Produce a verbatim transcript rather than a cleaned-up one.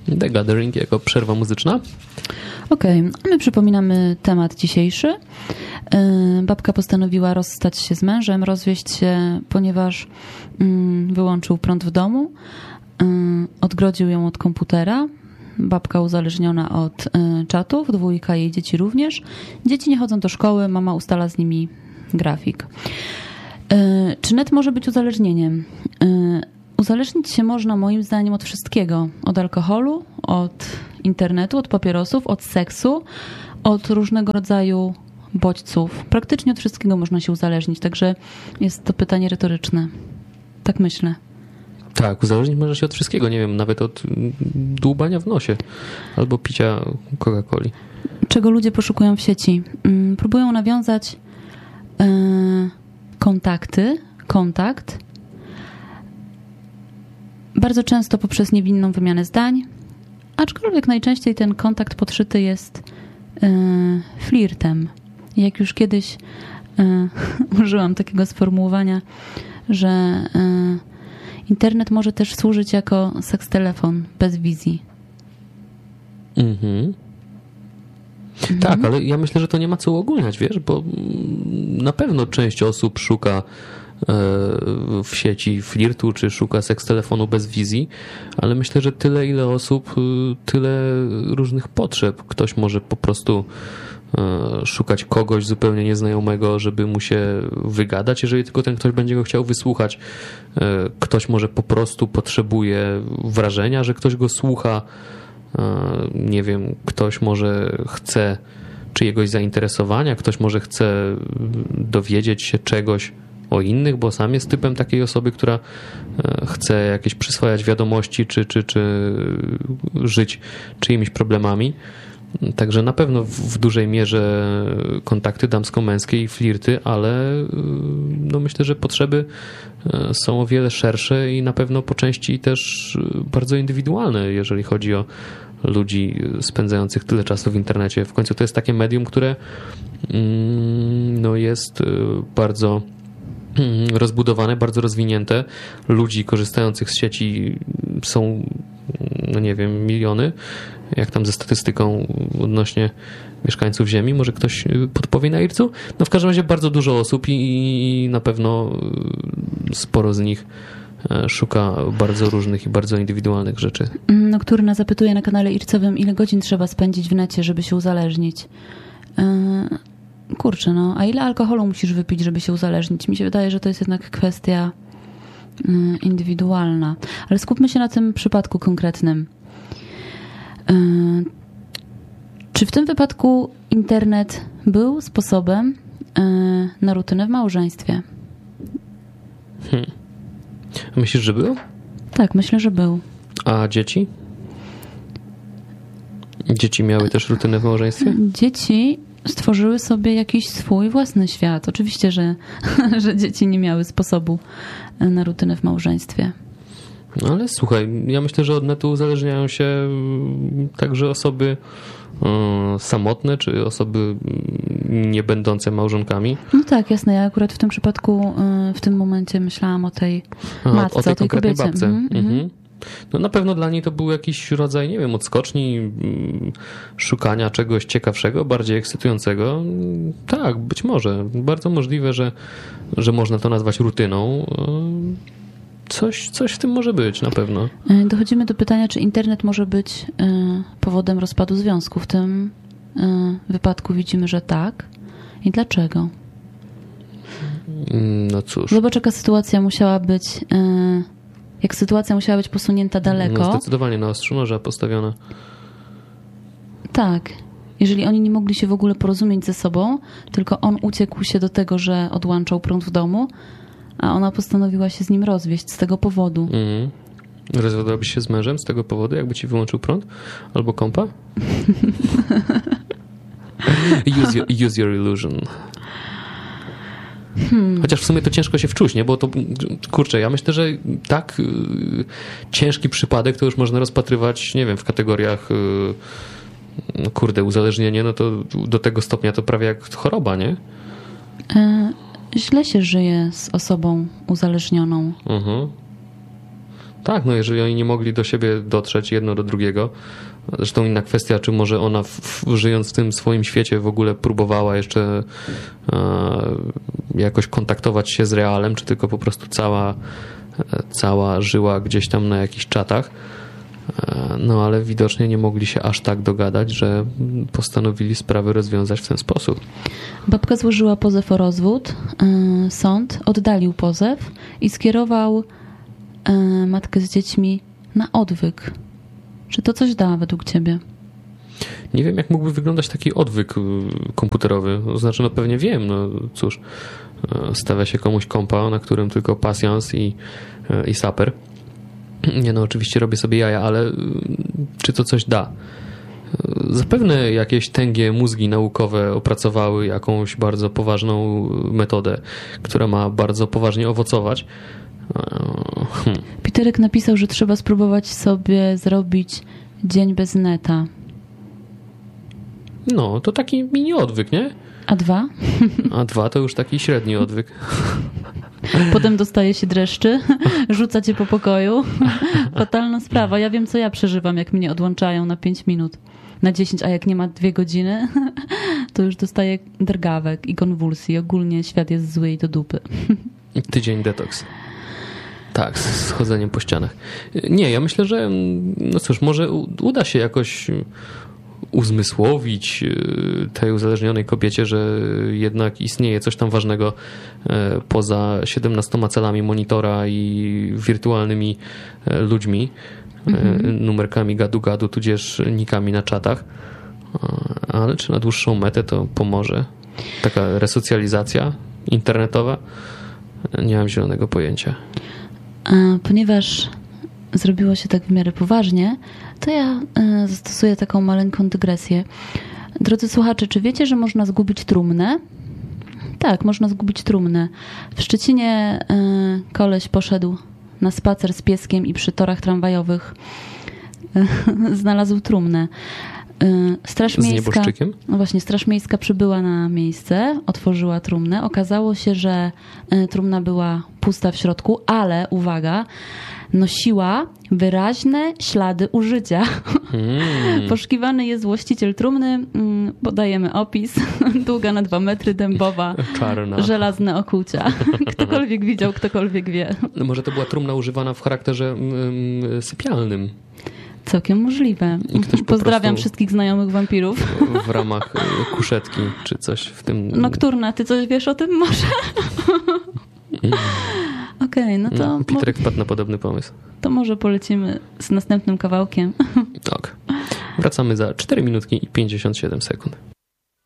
The Gathering jako przerwa muzyczna. Okej, okay. My przypominamy temat dzisiejszy. Babka postanowiła rozstać się z mężem, rozwieść się, ponieważ wyłączył prąd w domu, odgrodził ją od komputera. Babka uzależniona od czatów, dwójka jej dzieci również. Dzieci nie chodzą do szkoły, mama ustala z nimi grafik. Czy net może być uzależnieniem? Uzależnić się można moim zdaniem od wszystkiego. Od alkoholu, od internetu, od papierosów, od seksu, od różnego rodzaju bodźców. Praktycznie od wszystkiego można się uzależnić, także jest to pytanie retoryczne. Tak myślę. Tak, uzależnić można się od wszystkiego, nie wiem, nawet od dłubania w nosie albo picia Coca-Coli. Czego ludzie poszukują w sieci? Próbują nawiązać yy, kontakty, kontakt, bardzo często poprzez niewinną wymianę zdań, aczkolwiek najczęściej ten kontakt podszyty jest yy, flirtem. Jak już kiedyś yy, użyłam takiego sformułowania, że yy, internet może też służyć jako sekstelefon bez wizji. Mhm. Mhm. Tak, ale ja myślę, że to nie ma co uogólniać, wiesz, bo na pewno część osób szuka w sieci flirtu, czy szuka sekstelefonu bez wizji, ale myślę, że tyle, ile osób, tyle różnych potrzeb. Ktoś może po prostu szukać kogoś zupełnie nieznajomego, żeby mu się wygadać, jeżeli tylko ten ktoś będzie go chciał wysłuchać. Ktoś może po prostu potrzebuje wrażenia, że ktoś go słucha. Nie wiem, ktoś może chce czyjegoś zainteresowania, ktoś może chce dowiedzieć się czegoś o innych, bo sam jest typem takiej osoby, która chce jakieś przyswajać wiadomości, czy, czy, czy żyć czyimiś problemami. Także na pewno w dużej mierze kontakty damsko-męskie i flirty, ale no myślę, że potrzeby są o wiele szersze i na pewno po części też bardzo indywidualne, jeżeli chodzi o ludzi spędzających tyle czasu w internecie. W końcu to jest takie medium, które no jest bardzo rozbudowane, bardzo rozwinięte. Ludzi korzystających z sieci są, no nie wiem, miliony. Jak tam ze statystyką odnośnie mieszkańców Ziemi? Może ktoś podpowie na Ircu? No w każdym razie bardzo dużo osób i na pewno sporo z nich szuka bardzo różnych i bardzo indywidualnych rzeczy. Nocturna zapytuje na kanale Ircowym, ile godzin trzeba spędzić w necie, żeby się uzależnić. Kurczę, no, a ile alkoholu musisz wypić, żeby się uzależnić? Mi się wydaje, że to jest jednak kwestia indywidualna. Ale skupmy się na tym przypadku konkretnym. Czy w tym wypadku internet był sposobem na rutynę w małżeństwie? Hmm. Myślisz, że był? Tak, myślę, że był. A dzieci? Dzieci miały też rutynę w małżeństwie? Dzieci stworzyły sobie jakiś swój własny świat. Oczywiście, że, że dzieci nie miały sposobu na rutynę w małżeństwie. No ale słuchaj, ja myślę, że od netu uzależniają się także osoby samotne, czy osoby nie będące małżonkami. No tak, jasne. Ja akurat w tym przypadku, w tym momencie myślałam o tej matce, o tej, o tej konkretnej kobiecie. babce. Mhm. Mhm. No na pewno dla niej to był jakiś rodzaj, nie wiem, odskoczni, szukania czegoś ciekawszego, bardziej ekscytującego. Tak, być może. Bardzo możliwe, że, że można to nazwać rutyną. Coś, coś w tym może być, na pewno. Dochodzimy do pytania, czy internet może być powodem rozpadu związku. W tym wypadku widzimy, że tak. I dlaczego? No cóż. Zobacz, jaka sytuacja musiała być, jak sytuacja musiała być posunięta daleko. No zdecydowanie na ostrzu noża postawiona. Tak. Jeżeli oni nie mogli się w ogóle porozumieć ze sobą, tylko on uciekł się do tego, że odłączał prąd w domu, a ona postanowiła się z nim rozwieść z tego powodu. Mhm. Rozwiodłabyś się z mężem z tego powodu, jakby ci wyłączył prąd? Albo kompa? use, your, use your illusion. Hmm. Chociaż w sumie to ciężko się wczuć, nie? Bo to, kurczę, ja myślę, że tak y, ciężki przypadek to już można rozpatrywać, nie wiem, w kategoriach y, no kurde, uzależnienie, no to do tego stopnia to prawie jak choroba, nie? E, źle się żyje z osobą uzależnioną. Mhm. tak, no jeżeli oni nie mogli do siebie dotrzeć jedno do drugiego, zresztą inna kwestia, czy może ona w, w, żyjąc w tym swoim świecie w ogóle próbowała jeszcze e, jakoś kontaktować się z realem, czy tylko po prostu cała, e, cała żyła gdzieś tam na jakichś czatach. E, no ale widocznie nie mogli się aż tak dogadać, że postanowili sprawy rozwiązać w ten sposób. Babka złożyła pozew o rozwód. E, sąd oddalił pozew i skierował e, matkę z dziećmi na odwyk. Czy to coś da według ciebie? Nie wiem, jak mógłby wyglądać taki odwyk komputerowy. Znaczy, no pewnie wiem, no cóż, stawia się komuś kompa, na którym tylko pasjans i, i saper. Nie no, oczywiście robię sobie jaja, ale czy to coś da? Zapewne jakieś tęgie mózgi naukowe opracowały jakąś bardzo poważną metodę, która ma bardzo poważnie owocować. Hmm. Piterek napisał, że trzeba spróbować sobie zrobić dzień bez neta. No, to taki mini odwyk, nie? A dwa? A dwa to już taki średni odwyk. Potem dostaje się dreszczy, rzuca cię po pokoju. Fatalna sprawa. Ja wiem, co ja przeżywam, jak mnie odłączają na pięć minut, na dziesięć, a jak nie ma dwie godziny, to już dostaję drgawek i konwulsji. Ogólnie świat jest zły i do dupy. Tydzień detoks. Tak, z chodzeniem po ścianach. Nie, ja myślę, że no cóż, może uda się jakoś uzmysłowić tej uzależnionej kobiecie, że jednak istnieje coś tam ważnego poza siedemnastoma calami monitora i wirtualnymi ludźmi, mhm. numerkami gadu-gadu, tudzież nikami na czatach. Ale czy na dłuższą metę to pomoże? Taka resocjalizacja internetowa? Nie mam zielonego pojęcia. Ponieważ zrobiło się tak w miarę poważnie, to ja zastosuję taką maleńką dygresję. Drodzy słuchacze, czy wiecie, że można zgubić trumnę? Tak, można zgubić trumnę. W Szczecinie koleś poszedł na spacer z pieskiem i przy torach tramwajowych znalazł trumnę. Straż Miejska, z nieboszczykiem? No właśnie, Straż Miejska przybyła na miejsce, otworzyła trumnę. Okazało się, że trumna była pusta w środku, ale uwaga, nosiła wyraźne ślady użycia. Hmm. Poszukiwany jest właściciel trumny. Podajemy opis. Długa na dwa metry, dębowa, czarna, żelazne okucia. Ktokolwiek widział, ktokolwiek wie. No może to była trumna używana w charakterze mm, sypialnym. Całkiem możliwe. Pozdrawiam wszystkich znajomych wampirów. W ramach kuszetki czy coś w tym. Nokturna, ty coś wiesz o tym może? Okej, okay, no to... Piterek wpadł na podobny pomysł. To może polecimy z następnym kawałkiem. Tak. Wracamy za cztery minutki i pięćdziesiąt siedem sekund.